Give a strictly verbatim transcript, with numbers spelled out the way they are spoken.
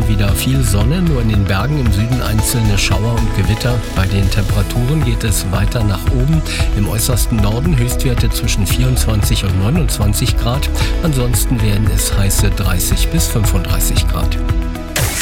mal wieder viel Sonne, nur in den Bergen im Süden einzelne Schauer und Gewitter. Bei den Temperaturen geht es weiter nach oben. Im äußersten Norden Höchstwerte zwischen vierundzwanzig und neunundzwanzig Grad. Ansonsten werden es heiße dreißig bis fünfunddreißig Grad.